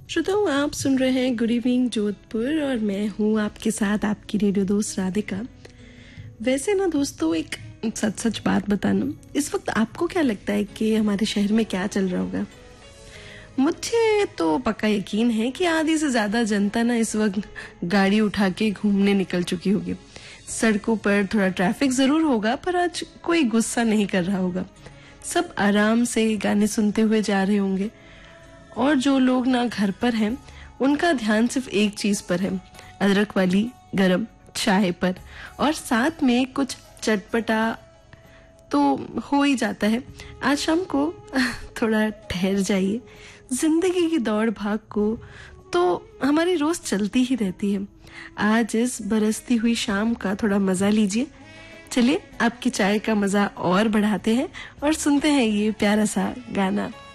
श्रोताओं, आप सुन रहे हैं गुड इवनिंग जोधपुर और मैं हूँ आपके साथ आपकी रेडियो दोस्त राधिका। वैसे ना दोस्तों, एक सच बात बताना, इस वक्त आपको क्या लगता है कि हमारे शहर में क्या चल रहा होगा? मुझे तो पक्का यकीन है कि आधी से ज्यादा जनता ना इस वक्त गाड़ी उठा के घूमने निकल चुकी होगी। सड़कों पर थोड़ा ट्रैफिक जरूर होगा, पर आज कोई गुस्सा नहीं कर रहा होगा। सब आराम से गाने सुनते हुए जा रहे होंगे और जो लोग ना घर पर हैं उनका ध्यान सिर्फ एक चीज पर है, अदरक वाली गरम चाय पर, और साथ में कुछ चटपटा तो हो ही जाता है। आज शाम को थोड़ा ठहर जाइए। जिंदगी की दौड़ भाग को तो हमारी रोज चलती ही रहती है। आज इस बरसती हुई शाम का थोड़ा मजा लीजिए। चलिए आपकी चाय का मजा और बढ़ाते हैं और सुनते हैं ये प्यारा सा गाना।